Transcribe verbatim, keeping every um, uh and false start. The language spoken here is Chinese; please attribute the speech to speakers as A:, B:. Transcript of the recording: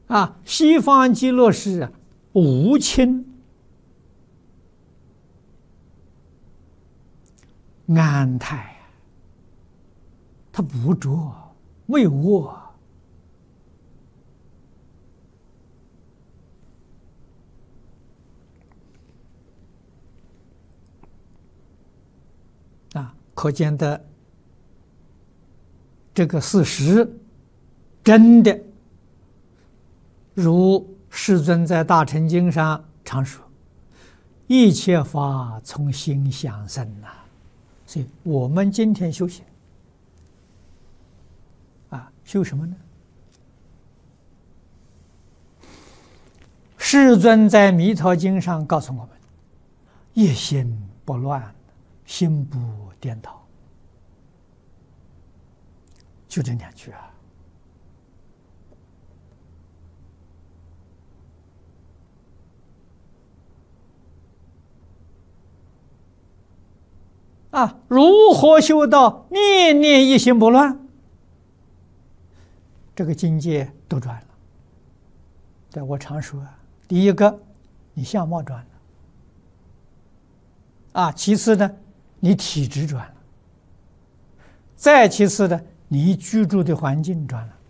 A: 啊，西方极乐是无亲安泰，他不着，没有我。啊，可见的这个事实，真的如世尊在《大乘经》上常说：“一切法从心想生”呐。所以，我们今天修行啊，修什么呢？世尊在《弥陀经》上告诉我们：“一心不乱，心不颠倒。”就这两句啊。啊，如何修到念念一心不乱？这个境界都转了。对，我常说啊，第一个，你相貌转了，啊，其次呢，你体质转了，再其次呢，你居住的环境转了。